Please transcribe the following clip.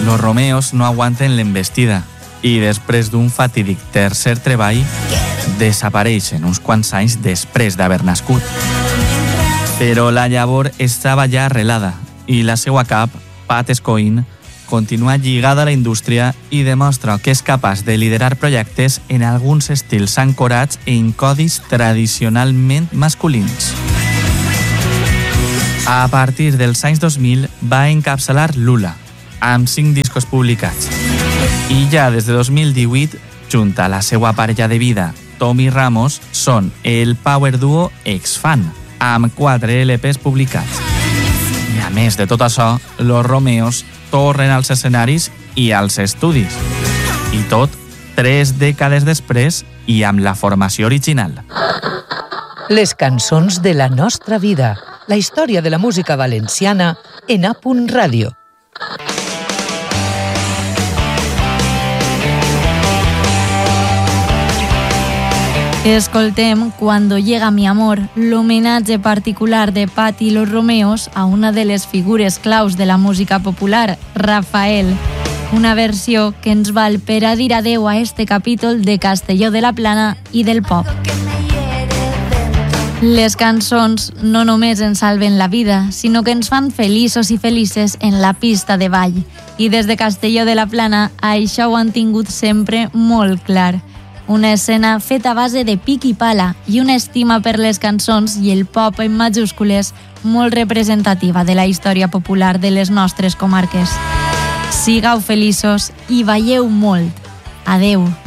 Los Romeos no aguanten l'embestida i després d'un fatídic tercer treball desapareixen uns quants anys després d'haver nascut. Però la llavor estava ja arrelada i la seva cap, Pat Escoin, continua lligada a la indústria i demostra que és capaç de liderar projectes en alguns estils ancorats en codis tradicionalment masculins. A partir dels anys 2000 va encapçalar Lula, amb 5 discos publicats. I ja des de 2018, junt a la seva parella de vida, Tommy Ramos, són el power duo ex-fan, amb 4 LPs publicats. I a més de tot això, Los Romeos tornen als escenaris i als estudis. I tot 3 dècades després i amb la formació original. Les cançons de la nostra vida. La història de la música valenciana en A.Radio. Escoltem Cuando llega mi amor, l'homenatge particular de Pat i Los Romeos a una de les figures claus de la música popular, Rafael. Una versió que ens val per a dir adeu a este capítol de Castelló de la Plana i del pop. Les cançons no només ens salven la vida, sinó que ens fan feliços i felices en la pista de ball. I des de Castelló de la Plana això ho han tingut sempre molt clar. Una escena feta a base de pic i pala i una estima per les cançons i el pop en majúscules molt representativa de la història popular de les nostres comarques. Sigueu feliços i balleu molt. Adeu.